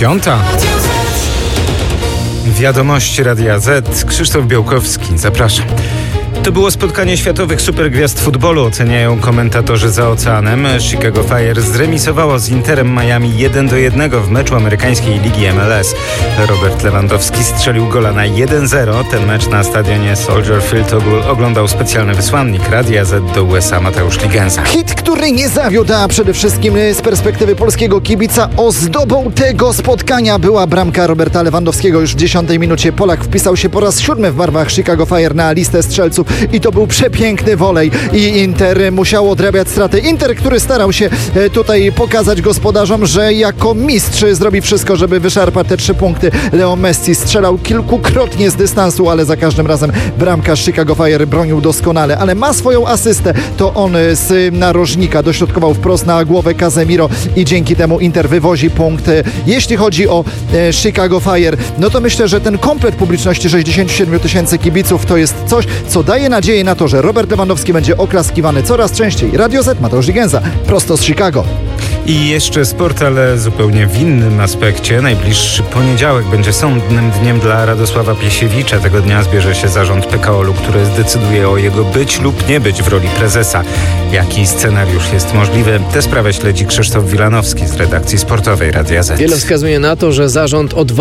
9:05. Wiadomości Radia Z. Krzysztof Białkowski, zapraszam. To było spotkanie światowych supergwiazd futbolu, oceniają komentatorzy za oceanem. Chicago Fire zremisowało z Interem Miami 1-1 w meczu amerykańskiej ligi MLS. Robert Lewandowski strzelił gola na 1-0. Ten mecz na stadionie Soldier Field oglądał specjalny wysłannik Radia Z do USA Mateusz Ligenza. Hit, który nie zawiódł, a przede wszystkim z perspektywy polskiego kibica ozdobą tego spotkania była bramka Roberta Lewandowskiego. Już w 10 minucie Polak wpisał się po raz 7 w barwach Chicago Fire na listę strzelców i to był przepiękny wolej i Inter musiał odrabiać straty. Inter, który starał się tutaj pokazać gospodarzom, że jako mistrz zrobi wszystko, żeby wyszarpać te 3 punkty. Leo Messi strzelał kilkukrotnie z dystansu, ale za każdym razem bramkarz Chicago Fire bronił doskonale, ale ma swoją asystę. To on z narożnika dośrodkował wprost na głowę Casemiro i dzięki temu Inter wywozi punkt. Jeśli chodzi o Chicago Fire, no to myślę, że ten komplet publiczności 67 000 kibiców to jest coś, co daje nadzieję na to, że Robert Lewandowski będzie oklaskiwany coraz częściej. Radio Z, Mateusz Ligenza, prosto z Chicago. I jeszcze sport, ale zupełnie w innym aspekcie. Najbliższy poniedziałek będzie sądnym dniem dla Radosława Piesiewicza. Tego dnia zbierze się zarząd PKOL-u, który zdecyduje o jego być lub nie być w roli prezesa. Jaki scenariusz jest możliwy? Tę sprawę śledzi Krzysztof Wilanowski z redakcji sportowej Radia Z. Wiele wskazuje na to, że zarząd odwoła